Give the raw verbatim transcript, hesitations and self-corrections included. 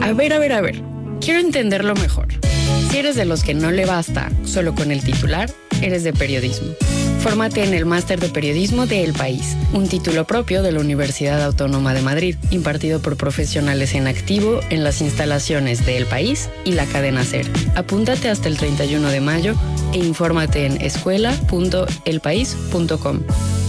A ver, a ver, a ver. Quiero entenderlo mejor. Si eres de los que no le basta solo con el titular, eres de periodismo. Fórmate en el Máster de Periodismo de El País, un título propio de la Universidad Autónoma de Madrid, impartido por profesionales en activo en las instalaciones de El País y la cadena SER. Apúntate hasta el treinta y uno de mayo e infórmate en escuela punto el país punto com.